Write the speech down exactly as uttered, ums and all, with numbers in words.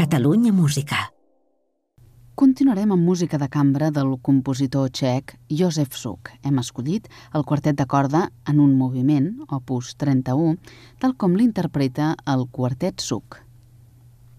Catalunya Música. Continuarem amb música de cambra del compositor txec Josef Suk. Hem escollit el quartet de corda en un moviment, opus trenta-u, tal com l'interpreta el quartet Suk.